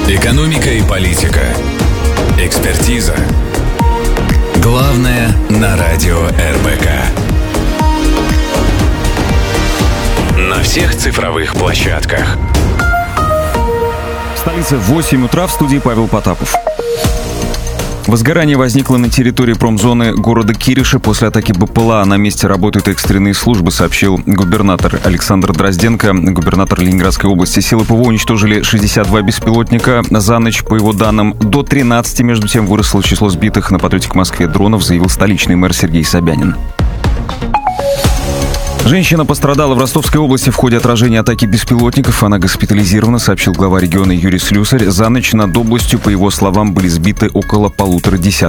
Экономика и политика. Экспертиза. Главное на радио РБК. На всех цифровых площадках. В столице 8 утра, в студии Павел Потапов. Возгорание возникло на территории промзоны города Кириши. После атаки БПЛА на месте работают экстренные службы, сообщил губернатор Александр Дрозденко, губернатор Ленинградской области. Силы ПВО уничтожили 62 беспилотника за ночь. По его данным, до 13, между тем, выросло число сбитых на подлете к Москве дронов, заявил столичный мэр Сергей Собянин. Женщина пострадала в Ростовской области в ходе отражения атаки беспилотников. Она госпитализирована, сообщил глава региона Юрий Слюсарь. За ночь над областью, по его словам, были сбиты около 1,5